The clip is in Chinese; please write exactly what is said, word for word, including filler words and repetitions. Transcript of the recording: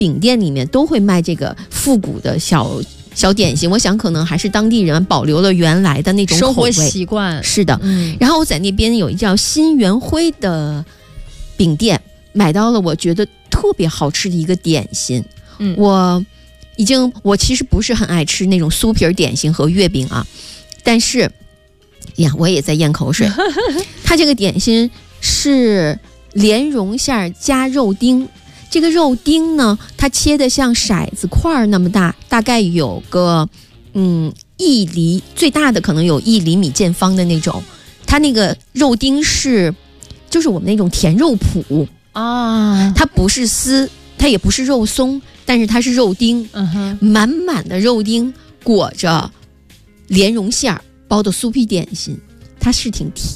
饼店里面都会卖这个复古的小小点心，我想可能还是当地人保留了原来的那种口味生活习惯。 是的、 嗯、 然后我在那边有一叫新元辉的饼店买到了我觉得特别好吃的一个点心。嗯，我已经我其实不是很爱吃那种酥皮点心和月饼啊，但是呀我也在咽口水它这个点心是莲蓉馅加肉丁，这个肉丁呢它切的像骰子块那么大，大概有个嗯一厘，最大的可能有一厘米见方的那种，它那个肉丁是就是我们那种甜肉脯啊，它不是丝，它也不是肉松，但是它是肉丁，嗯哼，满满的肉丁裹着莲蓉馅儿包的酥皮点心，它是挺甜